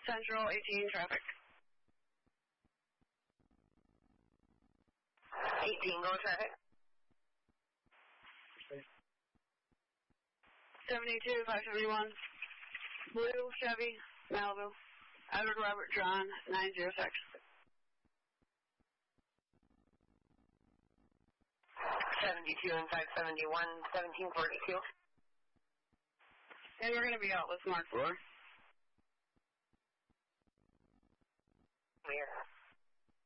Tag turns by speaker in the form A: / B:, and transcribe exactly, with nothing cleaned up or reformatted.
A: Central eighteen traffic.
B: eighteen, go traffic.
A: seventy-two, five seventy-one. Blue Chevy, Malibu. Edward Robert John, nine zero six.
B: seventy-two and five seventy-one, seventeen forty-two.
A: And we're going to be out with Mark four.
B: Weird.